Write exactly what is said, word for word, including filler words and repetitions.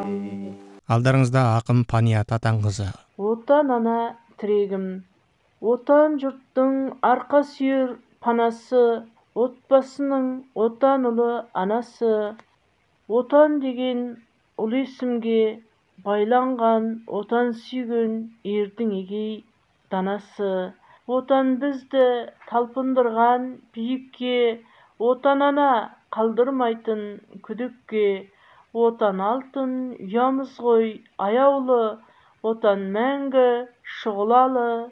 Алдарыңызда акын Пания Татаңкызы. Отан ана тірегім, отан жұрттың арқа сүйер панасы, отбасының отан ұлы анасы. Отан деген ұлы есімге байланған, отан сүйген ердің егей данасы. Отан бізді талпындырған биікке, отан ана қалдырмайтын күдікке. Отан алтын ұямыз ғой аяулы, отан мәңгі шұғылалы.